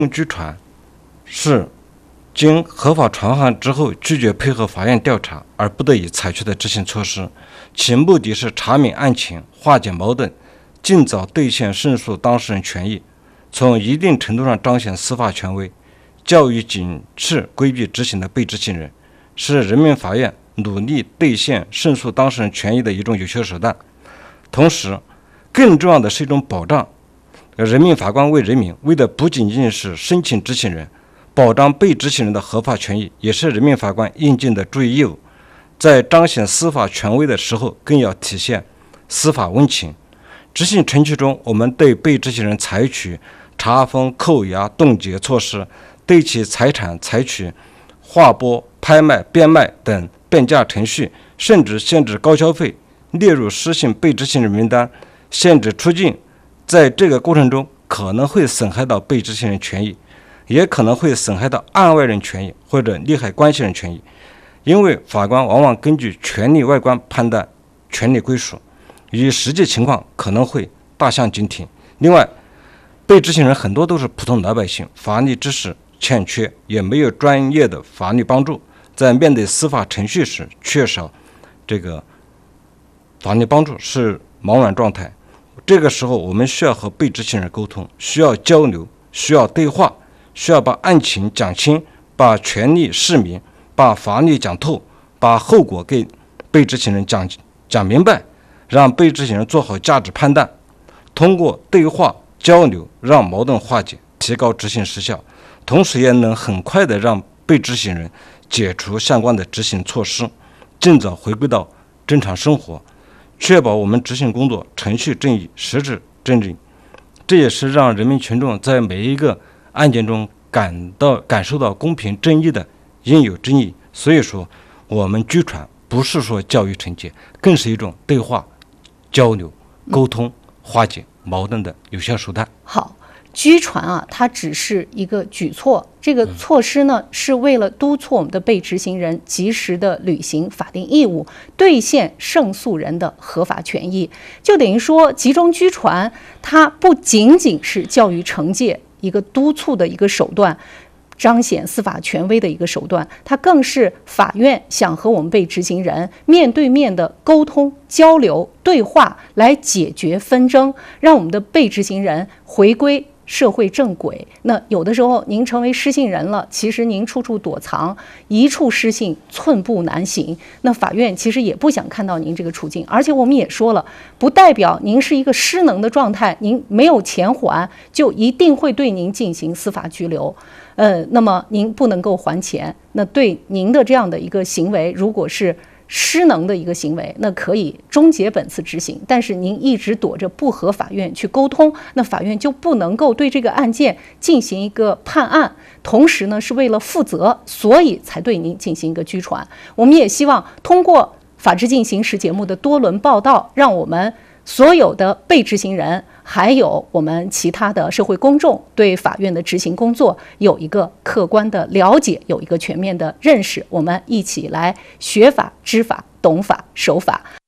拘传是经合法传唤之后拒绝配合法院调查而不得已采取的执行措施，其目的是查明案情、化解矛盾、尽早兑现胜诉当事人权益，从一定程度上彰显司法权威，教育警示规避执行的被执行人，是人民法院努力兑现胜诉当事人权益的一种有效手段。同时，更重要的是一种保障。人民法官为人民，为的不仅仅是申请执行人，保障被执行人的合法权益，也是人民法官应尽的注意义务。在彰显司法权威的时候，更要体现司法温情。执行程序中，我们对被执行人采取查封、扣押、冻结措施，对其财产采取划拨、拍卖、变卖等变价程序，甚至限制高消费，列入失信被执行人名单，限制出境。在这个过程中，可能会损害到被执行人权益，也可能会损害到案外人权益或者利害关系人权益，因为法官往往根据权利外观判断权利归属，与实际情况可能会大相径庭。另外，被执行人很多都是普通老百姓，法律知识欠缺，也没有专业的法律帮助，在面对司法程序时缺少这个法律帮助，是茫然状态。这个时候，我们需要和被执行人沟通，需要交流，需要对话，需要把案情讲清，把权利释明，把法律讲透，把后果给被执行人讲明白，让被执行人做好价值判断。通过对话交流，让矛盾化解，提高执行时效，同时也能很快的让被执行人解除相关的执行措施，尽早回归到正常生活，确保我们执行工作程序正义、实质正义。这也是让人民群众在每一个案件中感受到公平正义的应有之义。所以说，我们拘传不是说教育惩戒，更是一种对话、交流、沟通、化解矛盾的有效手段。 好，拘传啊，它只是一个举措，这个措施呢，是为了督促我们的被执行人及时的履行法定义务，兑现胜诉人的合法权益。就等于说，集中拘传，它不仅仅是教育惩戒一个督促的一个手段，彰显司法权威的一个手段，它更是法院想和我们被执行人面对面的沟通、交流、对话，来解决纷争，让我们的被执行人回归社会正轨。那有的时候您成为失信人了，其实您处处躲藏，一处失信寸步难行。那法院其实也不想看到您这个处境，而且我们也说了，不代表您是一个失能的状态，您没有钱还就一定会对您进行司法拘留。那么您不能够还钱，那对您的这样的一个行为，如果是失能的一个行为，那可以终结本次执行。但是您一直躲着不和法院去沟通，那法院就不能够对这个案件进行一个判案。同时呢，是为了负责，所以才对您进行一个拘传。我们也希望通过《法治进行时》节目的多轮报道，让我们所有的被执行人，还有我们其他的社会公众，对法院的执行工作有一个客观的了解，有一个全面的认识。我们一起来学法、知法、懂法、守法。